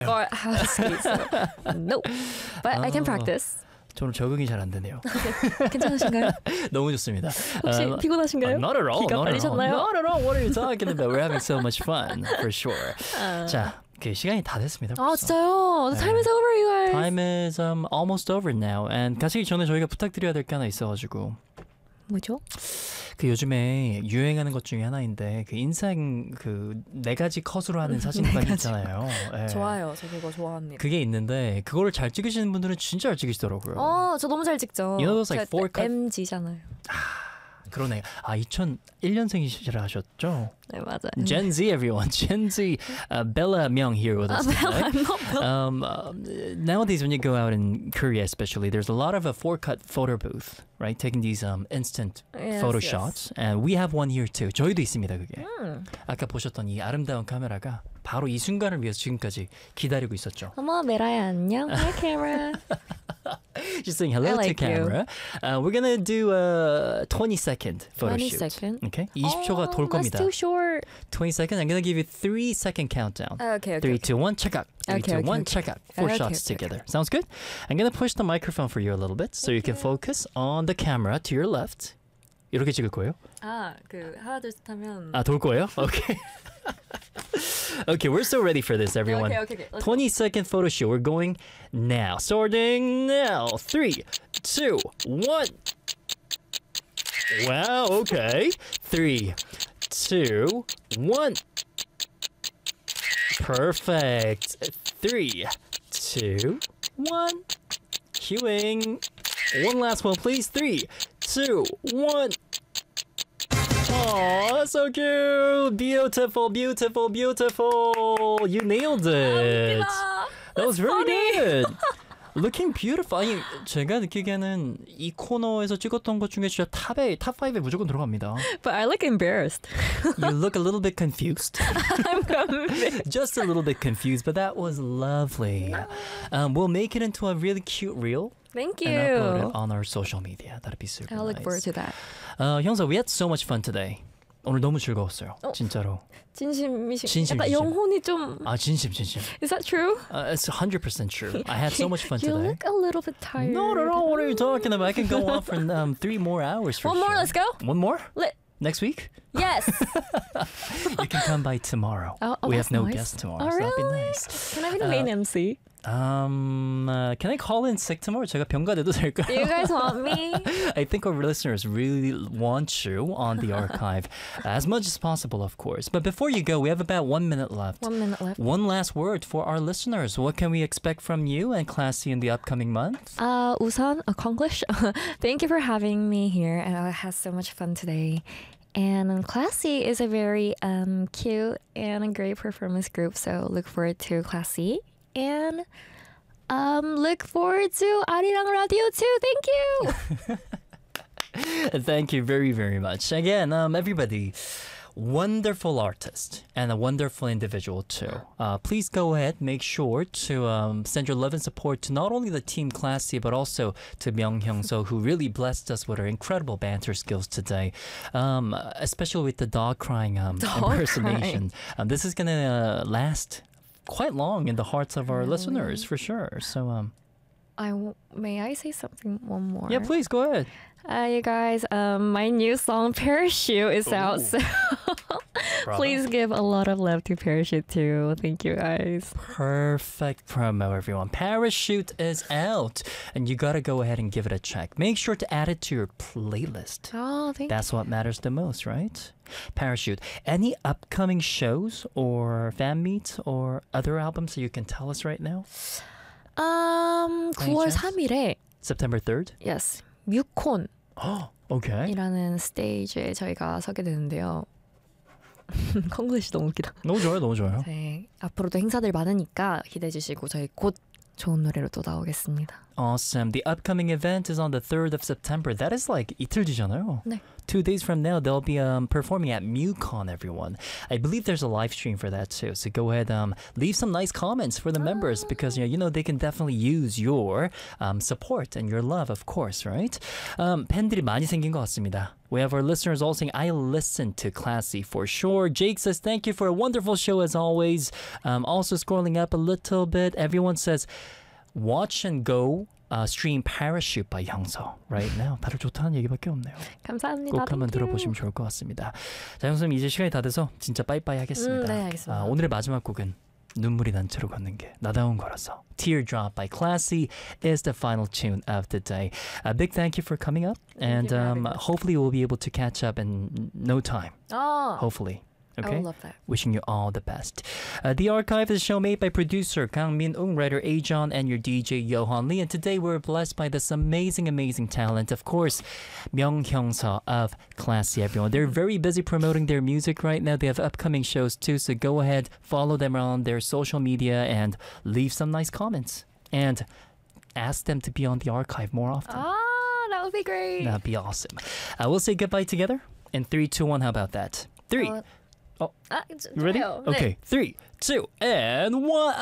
or how to skate. So no, but I can practice. 저는 적응이 잘 안 되네요. 괜찮으신가요? 너무 좋습니다. 혹시 피곤하신가요? Not at all. 기가 빨리셨나요? Not at all. What are you talking about? We're having so much fun, for sure. 자, 시간이 다 됐습니다. 아 진짜요? Time is over, you guys. Time is almost over now. And 가시기 전에 저희가 부탁드려야 될 게 하나 있어가지고. 뭐죠? 그 요즘에 유행하는 것 중에 하나인데 그 인생 그 4가지 컷으로 하는 사진관이 있잖아요. 네. 좋아요. 저 그거 좋아합니다. 그게 있는데 그거를 잘 찍으시는 분들은 진짜 잘 찍으시더라고요. 저 너무 잘 찍죠. You know those like 4cut? MG잖아요. 그러네. 2001년생이시라 하셨죠? 네, 맞아요. Gen Z, everyone. Gen Z. Bella Myung here with us today. I'm not Bella. Nowadays, when you go out in Korea, especially, there's a lot of a 4cut photo booth, right? Taking these instant photo shots, and we have one here too. 저희도 있습니다, 그게. 아까 보셨던 이 아름다운 카메라가 바로 이 순간을 위해서 지금까지 기다리고 있었죠. 어머, 메라야 안녕. Hi, camera. She's saying hello to camera. We're gonna do a 20-second photo 20 shoot. second? Okay, 20초가 돌 겁니다. That's too short. 20 seconds. I'm gonna give you 3-second countdown. Okay. 3, 2, 1, check out. 3, 2, 1, check out. 4 shots together. Sounds good? I'm gonna push the microphone for you a little bit so you can focus on the camera to your left. 이렇게 찍을 거예요? 하나 둘 셋 하면. 돌 거예요? Okay. Okay, we're so ready for this, everyone. Okay. 20-second photo shoot. We're going now. Starting now. 3, 2, 1. Wow, okay. 3, 2, 1. Perfect. 3, 2, 1. Cueing. One last one, please. 3, 2, 1. Oh, that's so cute. Beautiful. You nailed it. That was very good. Looking beautiful. 아니, 제가 느끼기에는 이 코너에서 찍었던 것 중에 진짜 탑 5에 무조건 들어갑니다. But I look embarrassed. You look a little bit confused. I'm convinced. Just a little bit confused, but that was lovely. We'll make it into a really cute reel. Thank And upload you. it on our social media. That'd be super I'll nice. look forward to that. 형사, we had so much fun today. 오늘 너무 즐거웠어요. 진짜로. 진심이신. 약간 영혼이 좀. 진심. Is that true? It's 100% true. I had so much fun today. You look a little bit tired. No. What are you talking about? I can go on for 3 more hours for One sure. more, let's go. One more? Next week? Yes. You can come by tomorrow. We have no guests tomorrow, so that'd be nice. Can I be the main MC? Can I call in sick tomorrow? 제가 병가돼도 될까요? Do you guys want me? I think our listeners really want you on the archive as much as possible, of course. But before you go, we have about 1 minute left. 1 minute left. One last word for our listeners. What can we expect from you and Classy in the upcoming month? 우선, Konglish. Thank you for having me here, and I had so much fun today. And Classy is a very cute and a great performance group, so look forward to Classy. And look forward to 아리랑 Radio too. Thank you. Thank you very, very much. Again, everybody, wonderful artist and a wonderful individual too. Please go ahead, make sure to send your love and support to not only the team Classy, but also to Myung Hyung-so, who really blessed us with her incredible banter skills today, especially with the dog crying impersonation. This is going to last quite long in the hearts of our listeners, for sure. So, may I say something one more? Yeah, please go ahead. You guys, my new song Parachute is out, so please give a lot of love to Parachute too. Thank you guys. Perfect promo, everyone. Parachute is out, and you gotta go ahead and give it a check. Make sure to add it to your playlist. Oh, thank you. That's what matters the most, right? Parachute. Any upcoming shows or fan meets or other albums that you can tell us right now? 9월 3일에 September 3rd? Yes. 뮤콘 Okay. 이라는 스테이지에 저희가 서게 되는데요. 콩글리시 너무 웃기다. 너무 좋아요. 네, 앞으로도 행사들 많으니까 기대해 주시고 저희 곧 좋은 노래로 또 나오겠습니다. Awesome. The upcoming event is on the 3rd of September. That is like 이틀 뒤잖아요. 네. 2 days from now, they'll be performing at MuCon, everyone. I believe there's a live stream for that too. So go ahead, leave some nice comments for the members because they can definitely use your support and your love, of course, right? 팬들이 많이 생긴 것 같습니다. We have our listeners all saying, I listen to Classy for sure. Jake says, thank you for a wonderful show as always. Also scrolling up a little bit, everyone says, watch and go stream Parachute by 형서 right now. 다들 좋다는 얘기밖에 없네요. 감사합니다. 꼭 한번 Thank you. 들어보시면 좋을 것 같습니다. 자, 형수님 이제 시간이 다 돼서 진짜 빠이빠이 하겠습니다. 네, 알겠습니다. 오늘의 마지막 곡은 눈물이 난 채로 걷는 게 나다운 거라서 Teardrop by Classy is the final tune of the day. A big thank you for coming up, and for having us. hopefully we'll be able to catch up in no time. Oh, Hopefully. I Okay? would love that. Wishing you all the best. The Archive is a show made by producer Kang Min-ung, writer Ajon, and your DJ Johan Lee. And today we're blessed by this amazing, amazing talent. Of course, Myung Hyung-seo of Classy, everyone. They're very busy promoting their music right now. They have upcoming shows too. So go ahead, follow them on their social media and leave some nice comments. And ask them to be on the Archive more often. Ah, that would be great. That'd be awesome. We'll say goodbye together in 3, 2, 1. How about that? 3. 아, You ready? 좋아요. 네. Okay. 3, 2, and 1.